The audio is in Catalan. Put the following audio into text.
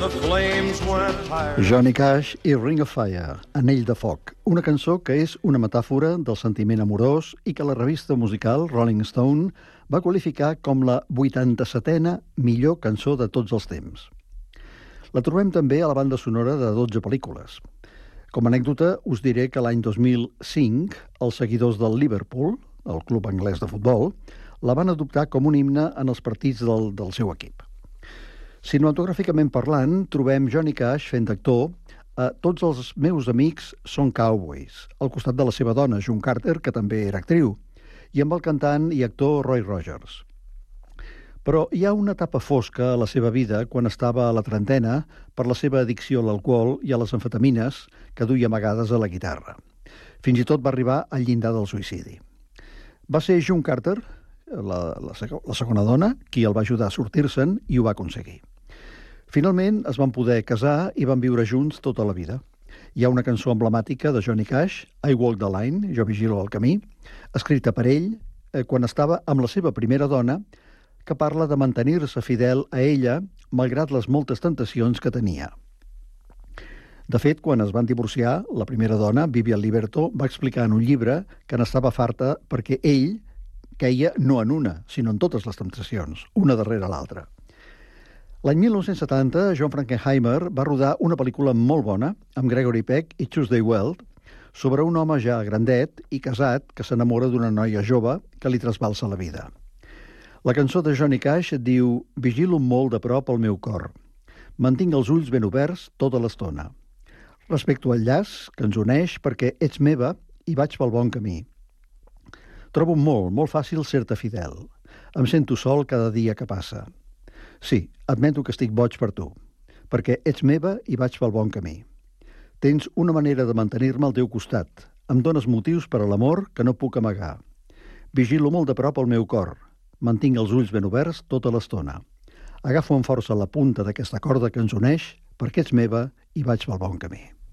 the flames weren't tired. Johnny Cash i Ring of Fire, Anell de foc, una cançó que és una metàfora del sentiment amorós i que la revista musical Rolling Stone va qualificar com la 87a millor cançó de tots els temps. La trobem també a la banda sonora de 12 pel·lícules. Com a anècdota, us diré que l'any 2005 els seguidors del Liverpool, el club anglès de futbol, la van adoptar com un himne en els partits del seu equip. Cinematogràficament parlant, trobem Johnny Cash fent d'actor a Tots els meus amics són cowboys, al costat de la seva dona, June Carter, que també era actriu, i amb el cantant i actor Roy Rogers. Però hi ha una etapa fosca a la seva vida quan estava a la trentena per la seva addicció a l'alcohol i a les amfetamines que duia amagades a la guitarra. Fins i tot va arribar al llindar del suïcidi. Va ser June Carter, la segona dona, qui el va ajudar a sortir-se'n i ho va aconseguir. Finalment es van poder casar i van viure junts tota la vida. Hi ha una cançó emblemàtica de Johnny Cash, I Walk the Line, Jo vigilo el camí, escrita per ell quan estava amb la seva primera dona, que parla de mantenir-se fidel a ella malgrat les moltes tentacions que tenia. De fet, quan es van divorciar, la primera dona, Vivian Liberto, va explicar en un llibre que n'estava farta perquè ell queia no en una, sinó en totes les temptacions, una darrere l'altra. L'any 1970, John Frankenheimer va rodar una pel·lícula molt bona amb Gregory Peck i Tuesday Weld sobre un home ja grandet i casat que s'enamora d'una noia jove que li trasbalsa la vida. La cançó de Johnny Cash et diu «Vigilo molt de prop el meu cor. Mantinc els ulls ben oberts tota l'estona. Respecto al llaç que ens uneix perquè ets meva i vaig pel bon camí. Trobo molt fàcil ser-te fidel. Em sento sol cada dia que passa. Sí, admeto que estic boig per tu, perquè ets meva i vaig pel bon camí. Tens una manera de mantenir-me al teu costat. Em dones motius per a l'amor que no puc amagar. Vigilo molt de prop el meu cor. Mantinc els ulls ben oberts tota l'estona. Agafo amb força la punta d'aquesta corda que ens uneix perquè ets meva i vaig pel bon camí.